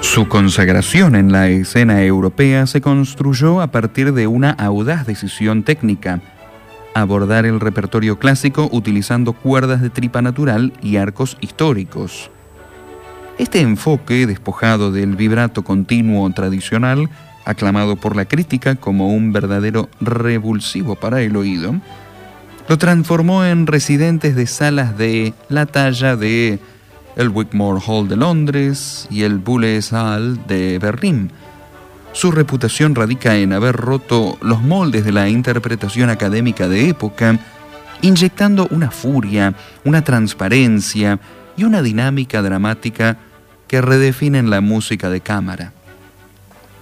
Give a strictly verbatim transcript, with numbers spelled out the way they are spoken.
Su consagración en la escena europea se construyó a partir de una audaz decisión técnica: abordar el repertorio clásico utilizando cuerdas de tripa natural y arcos históricos. Este enfoque, despojado del vibrato continuo tradicional, aclamado por la crítica como un verdadero revulsivo para el oído, lo transformó en residentes de salas de la talla de el Wigmore Hall de Londres y el Boulez Hall de Berlín. Su reputación radica en haber roto los moldes de la interpretación académica de época, inyectando una furia, una transparencia y una dinámica dramática que redefinen la música de cámara.